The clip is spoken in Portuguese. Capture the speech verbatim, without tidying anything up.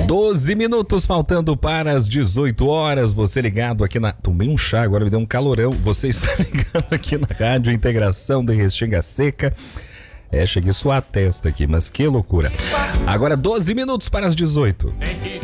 doze minutos faltando para as dezoito horas. Você ligado aqui na... Tomei um chá, agora me deu um calorão. Você está ligado aqui na Rádio Integração de Restinga Seca. É, cheguei a suar a testa aqui, mas que loucura. Agora doze minutos para as dezoito.